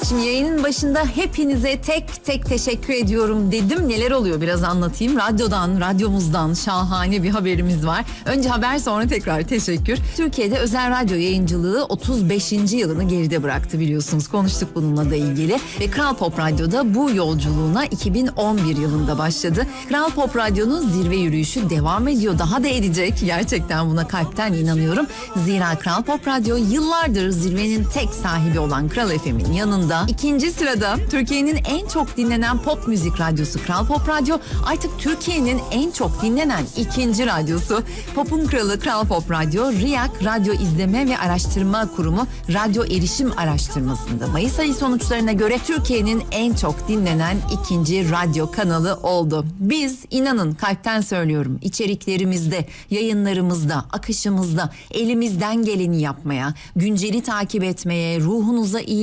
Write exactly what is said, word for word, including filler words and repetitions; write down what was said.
Şimdi yayının başında hepinize tek tek teşekkür ediyorum dedim. Neler oluyor biraz anlatayım. Radyodan, radyomuzdan şahane bir haberimiz var. Önce haber, sonra tekrar teşekkür. Türkiye'de özel radyo yayıncılığı otuz beşinci yılını geride bıraktı biliyorsunuz. Konuştuk bununla da ilgili. Ve Kral Pop Radyo'da bu yolculuğuna iki bin on bir yılında başladı. Kral Pop Radyo'nun zirve yürüyüşü devam ediyor. Daha da edecek. Gerçekten buna kalpten inanıyorum. Zira Kral Pop Radyo yıllardır zirvenin tek sahibi olan Kral F M'in yanında. İkinci sırada Türkiye'nin en çok dinlenen pop müzik radyosu Kral Pop Radyo artık Türkiye'nin en çok dinlenen ikinci radyosu. Pop'un kralı Kral Pop Radyo, R İ A K Radyo İzleme ve Araştırma Kurumu Radyo Erişim Araştırması'nda Mayıs ayı sonuçlarına göre Türkiye'nin en çok dinlenen ikinci radyo kanalı oldu. Biz inanın kalpten söylüyorum, içeriklerimizde, yayınlarımızda, akışımızda elimizden geleni yapmaya, günceli takip etmeye, ruhunuza iyi